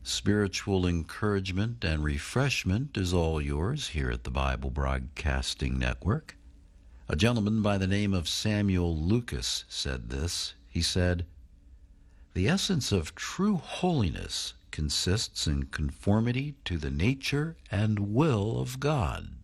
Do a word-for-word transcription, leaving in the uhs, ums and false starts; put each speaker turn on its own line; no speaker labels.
Spiritual encouragement and refreshment is all yours here at the Bible Broadcasting Network. A gentleman by the name of Samuel Lucas said this. He said, "The essence of true holiness consists in conformity to the nature and will of God."